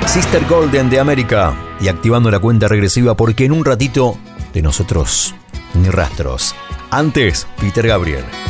Sister Golden de América y activando la cuenta regresiva porque en un ratito de nosotros ni rastros. Antes, Peter Gabriel.